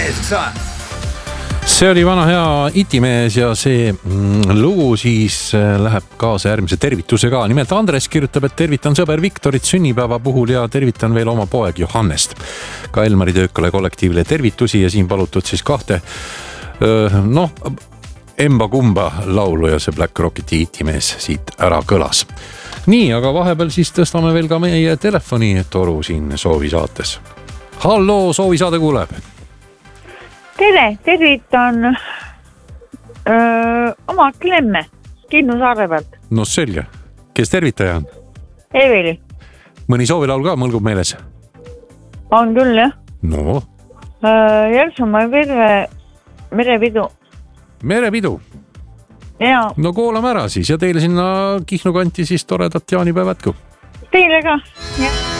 mees. See oli vana hea itimees ja see lugu siis läheb kaasa järgmise tervitusega. Nimelt Andres kirjutab, et tervitan sõber Viktorit sünnipäeva puhul ja tervitan veel oma poeg Johannest. Ka Elmari Töökale kollektiivile tervitusi ja siin palutud siis kahte emba-kumba laulu ja see Black Rocketi itimees siit ära kõlas. Nii, aga vahepeal siis tõstame veel ka meie telefonitoru siin Soovisaates. Halloo, Soovisaade kuuleb. Tere, tervitan oma Klemme Kinnu saare pealt. No selge. Kes tervitaja on? Eveli. Mõni soovilaul ka mõlgub meeles? On küll, jah. No? Järsumaa merepidu. Merepidu? Jaa. No kuulame ära siis ja teile sinna Kihnu kanti siis toredat jaanipäev jätku. Teile ka, jah.